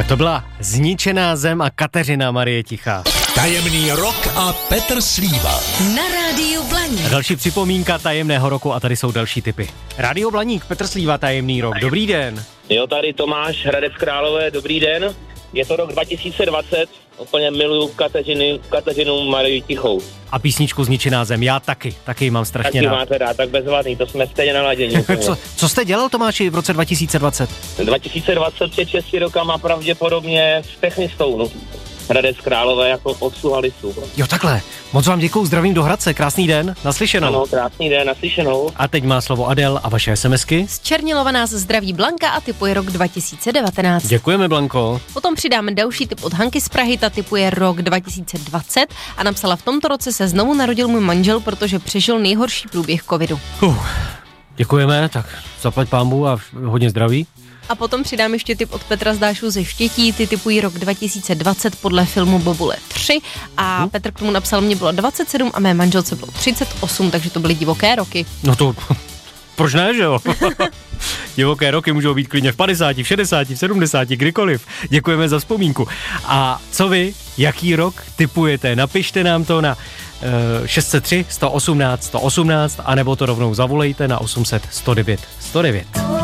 Tak to byla Zničená zem a Kateřina Marie Tichá. Tajemný rok a Petr Slíva. Na rádiu Blaník. A další připomínka tajemného roku a tady jsou další tipy. Rádio Blaník, Petr Slíva, tajemný rok. Dobrý den. Jo, tady Tomáš, Hradec Králové, dobrý den. Je to rok 2020, úplně miluju Kateřinu Marii Tichou. A písničku Zničená zem, já taky ji mám strašně Taky rád. máte rád, tak bezvadný, to jsme stejně naladění. Co jste dělal, Tomáši, v roce 2020? 2020 před 6 rokama pravděpodobně s technistou, no. Hradec Králové jako obsluha listů. Jo, takhle. Moc vám děkuju, zdravím do Hradce, krásný den, naslyšenou. Ano, krásný den, naslyšenou. A teď má slovo Adel a vaše SMSky. Z Černilova nás zdraví Blanka a tipuje rok 2019. Děkujeme, Blanko. Potom přidáme další tip od Hanky z Prahy, ta tipuje rok 2020 a napsala: v tomto roce se znovu narodil můj manžel, protože přežil nejhorší průběh covidu. Děkujeme, tak zaplať pánbu a hodně zdraví. A potom přidám ještě tip od Petra Zdášu ze Štětí, ty tipují rok 2020 podle filmu Bobule 3 a Petr k tomu napsal: mě bylo 27 a mé manželce bylo 38, takže to byly divoké roky. No to, proč ne, že jo? Divoké roky můžou být klidně v 50, v 60, v 70, kdykoliv. Děkujeme za vzpomínku. A co vy, jaký rok tipujete? Napište nám to na 603 118 118 anebo to rovnou zavolejte na 800 109 109.